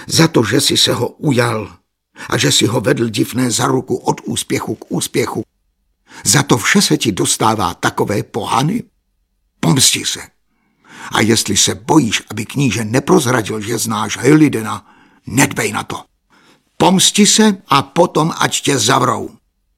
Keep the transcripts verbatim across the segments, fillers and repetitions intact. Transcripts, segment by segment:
za to, že si se ho ujal a že si ho vedl divné za ruku od úspěchu k úspěchu. Za to vše se ti dostává takové pohany. Pomsti se. A jestli se bojíš, aby kníže neprozradil, že znáš Helidena, nedbej na to. Pomsti se a potom ať tě zavrou.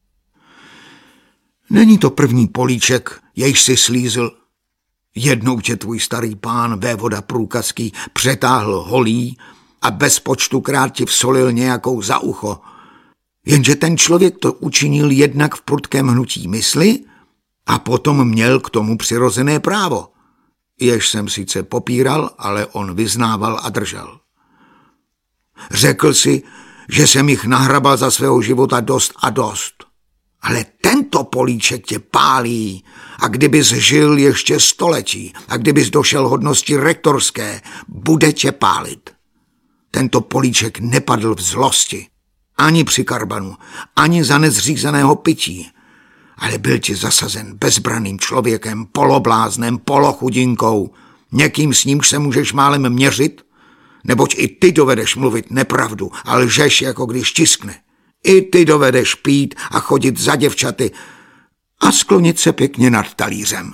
Není to první políček, jejž si slízl. Jednou tě tvůj starý pán, vévoda průkazský, přetáhl holí a bez počtu krát ti vsolil nějakou za ucho. Jenže ten člověk to učinil jednak v prudkém hnutí mysli a potom měl k tomu přirozené právo. Jež jsem sice popíral, ale on vyznával a držel. Řekl si, že jsem jich nahrabal za svého života dost a dost. Ale tento políček tě pálí a kdybys žil ještě století a kdybys došel hodnosti rektorské, bude tě pálit. Tento políček nepadl v zlosti, ani při karbanu, ani za nezřízeného pití, ale byl ti zasazen bezbranným člověkem, polobláznem, polochudinkou, někým, s nímž se můžeš málem měřit, neboť i ty dovedeš mluvit nepravdu a lžeš, jako když tiskne. I ty dovedeš pít a chodit za děvčaty a sklonit se pěkně nad talířem.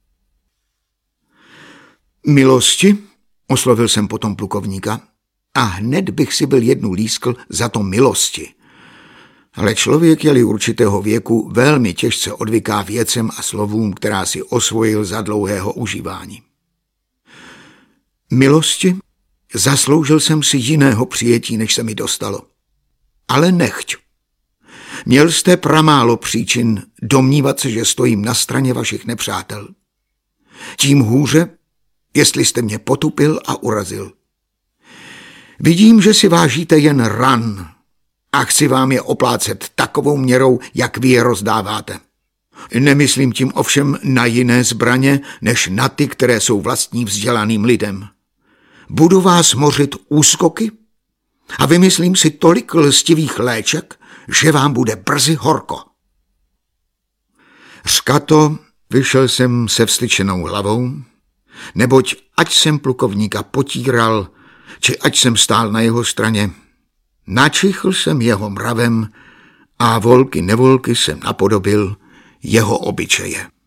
Milosti, oslovil jsem potom plukovníka, a hned bych si byl jednu lískl za to milosti. Ale člověk, je-li určitého věku, velmi těžce odvyká věcem a slovům, která si osvojil za dlouhého užívání. Milosti, zasloužil jsem si jiného přijetí, než se mi dostalo. Ale nechť. Měl jste pramálo příčin domnívat se, že stojím na straně vašich nepřátel. Tím hůře, jestli jste mě potupil a urazil. Vidím, že si vážíte jen ran a chci vám je oplácet takovou měrou, jak vy je rozdáváte. Nemyslím tím ovšem na jiné zbraně, než na ty, které jsou vlastní vzdělaným lidem. Budu vás mořit úskoky a vymyslím si tolik lstivých léček, že vám bude brzy horko. Řkato vyšel jsem se vstyčenou hlavou, neboť ať jsem plukovníka potíral, či ať jsem stál na jeho straně, načichl jsem jeho mravem a volky nevolky jsem napodobil jeho obyčeje.